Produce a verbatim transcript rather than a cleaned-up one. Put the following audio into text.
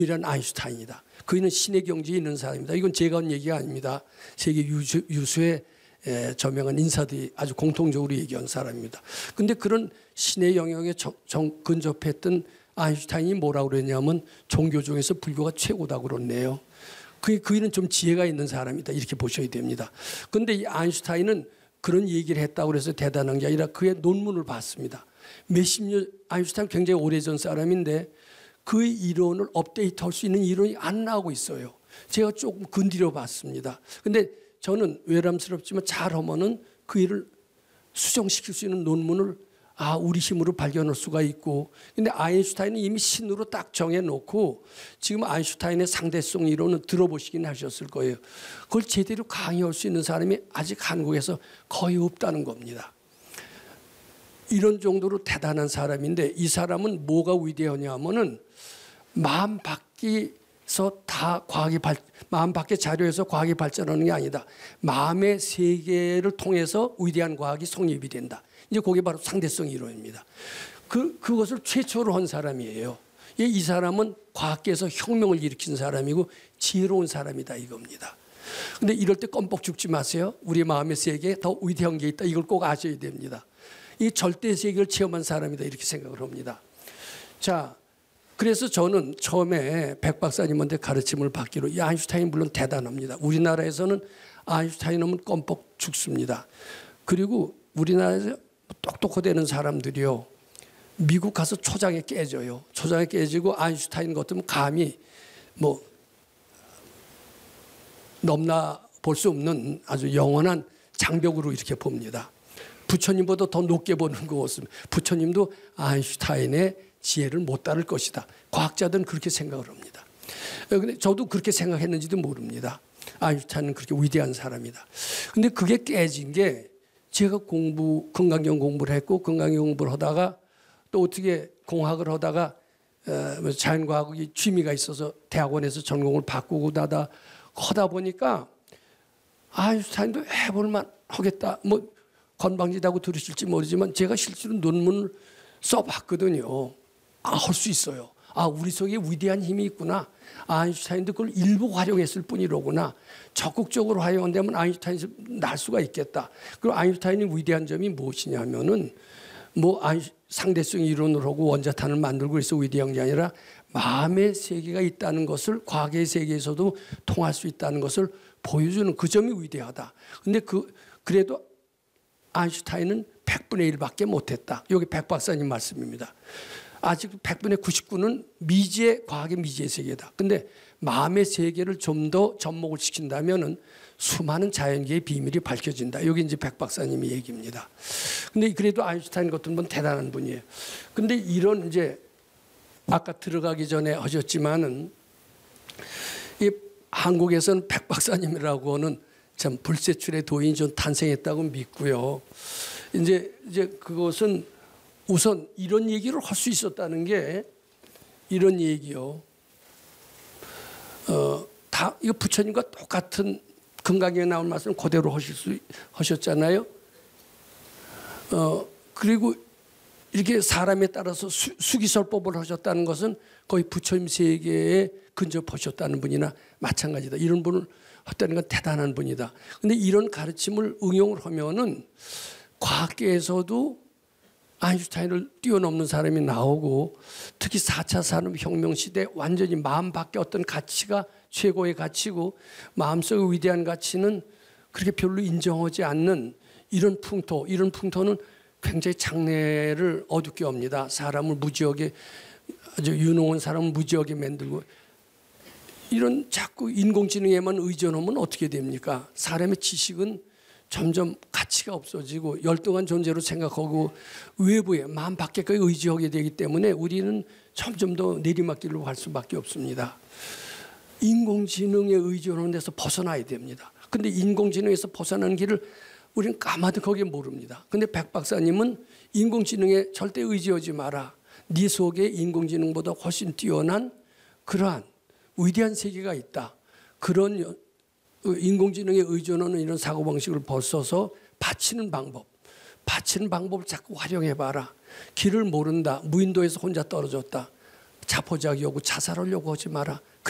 이란 아인슈타인이다. 그이는 신의 경지에 있는 사람이다. 이건 제가 한 얘기가 아닙니다. 세계 유수, 유수의 에, 저명한 인사들이 아주 공통적으로 얘기한 사람입니다. 그런데 그런 신의 영역에 정, 정, 근접했던 아인슈타인이 뭐라고 그랬냐면 종교 중에서 불교가 최고다고 그러네요. 그, 그이는 좀 지혜가 있는 사람이다. 이렇게 보셔야 됩니다. 그런데 이 아인슈타인은 그런 얘기를 했다고 해서 대단한 게 아니라 그의 논문을 봤습니다. 몇십 년, 아인슈타인 굉장히 오래전 사람인데 그 이론을 업데이트할 수 있는 이론이 안 나오고 있어요. 제가 조금 건드려 봤습니다. 근데 저는 외람스럽지만 잘하면은 그 일을 수정시킬 수 있는 논문을 아, 우리 힘으로 발견할 수가 있고. 근데 아인슈타인은 이미 신으로 딱 정해놓고 지금 아인슈타인의 상대성 이론은 들어보시긴 하셨을 거예요. 그걸 제대로 강의할 수 있는 사람이 아직 한국에서 거의 없다는 겁니다. 이런 정도로 대단한 사람인데 이 사람은 뭐가 위대하냐면은 마음 밖에서 다 과학이 발, 마음 밖의 자료에서 과학이 발전하는 게 아니다. 마음의 세계를 통해서 위대한 과학이 성립이 된다. 이제 그게 바로 상대성 이론입니다. 그, 그것을 최초로 한 사람이에요. 이 사람은 과학계에서 혁명을 일으킨 사람이고 지혜로운 사람이다 이겁니다. 근데 이럴 때 껌뻑 죽지 마세요. 우리 마음의 세계에 더 위대한 게 있다. 이걸 꼭 아셔야 됩니다. 이 절대 세계를 체험한 사람이다 이렇게 생각을 합니다. 자, 그래서 저는 처음에 백 박사님한테 가르침을 받기로 이 아인슈타인 물론 대단합니다. 우리나라에서는 아인슈타인 하면 껌뻑 죽습니다. 그리고 우리나라에서 똑똑하다는 사람들이요. 미국 가서 초장에 깨져요. 초장에 깨지고 아인슈타인 같으면 감히 뭐 넘나 볼 수 없는 아주 영원한 장벽으로 이렇게 봅니다. 부처님보다 더 높게 보는 것은 부처님도 아인슈타인의 지혜를 못 따를 것이다. 과학자들은 그렇게 생각을 합니다. 근데 저도 그렇게 생각했는지도 모릅니다. 아인슈타인은 그렇게 위대한 사람이다. 근데 그게 깨진 게 제가 공부, 건강경 공부를 했고 건강경 공부를 하다가 또 어떻게 공학을 하다가 자연과학이 취미가 있어서 대학원에서 전공을 바꾸고 나다 하다 보니까 아인슈타인도 해볼만 하겠다. 뭐 건방지다고 들으실지 모르지만 제가 실제로 논문을 써봤거든요. 아, 할 수 있어요. 아, 우리 속에 위대한 힘이 있구나. 아인슈타인도 그걸 일부 활용했을 뿐이로구나. 적극적으로 활용한다면 아인슈타인이 날 수가 있겠다. 그리고 아인슈타인의 위대한 점이 무엇이냐면은 뭐 상대성 이론을 하고 원자탄을 만들고 해서 위대한 게 아니라 마음의 세계가 있다는 것을 과학의 세계에서도 통할 수 있다는 것을 보여주는 그 점이 위대하다. 근데 그 그래도 아인슈타인은 백분의 일밖에 못했다. 여기 백 박사님 말씀입니다. 아직 백분의 구십구는 미지의 과학의 미지의 세계다. 근데 마음의 세계를 좀 더 접목을 시킨다면은 수많은 자연계의 비밀이 밝혀진다. 여기 이제 백 박사님의 얘기입니다. 근데 그래도 아인슈타인 같은 분 대단한 분이에요. 근데 이런 이제 아까 들어가기 전에 하셨지만은 이 한국에서는 백 박사님이라고는 참 불세출의 도인이 좀 탄생했다고 믿고요. 이제 이제 그것은 우선 이런 얘기를 할 수 있었다는 게 이런 얘기요. 어, 다 이거 부처님과 똑같은 건강에 나온 말씀 그대로 하실 수 하셨잖아요. 어, 그리고 이렇게 사람에 따라서 수, 수기설법을 하셨다는 것은 거의 부처님 세계에 근접하셨다는 분이나 마찬가지다. 이런 분을 했다는 건 대단한 분이다. 그런데 이런 가르침을 응용을 하면은 과학계에서도 아인슈타인을 뛰어넘는 사람이 나오고 특히 사 차 산업혁명 시대 완전히 마음 밖에 어떤 가치가 최고의 가치고 마음속의 위대한 가치는 그렇게 별로 인정하지 않는 이런 풍토, 이런 풍토는 굉장히 장래를 어둡게 합니다. 사람을 무지하게 아주 유능한 사람을 무지하게 만들고 이런 자꾸 인공지능에만 의존하면 어떻게 됩니까? 사람의 지식은 점점 가치가 없어지고 열등한 존재로 생각하고 외부에 마음 밖에까지 의지하게 되기 때문에 우리는 점점 더 내리막길로 갈 수밖에 없습니다. 인공지능에 의존하는 데서 벗어나야 됩니다. 그런데 인공지능에서 벗어나는 길을 우리는 까마득하게 모릅니다. 그런데 백 박사님은 인공지능에 절대 의지하지 마라. 네 속에 인공지능보다 훨씬 뛰어난 그러한 위대한 세계가 있다. 그런 인공지능에 의존하는 이런 사고방식을 벗어서 바치는 방법, 바치는 방법을 자꾸 활용해봐라. 길을 모른다. 무인도에서 혼자 떨어졌다. 자포자기하고 자살하려고 하지 마라.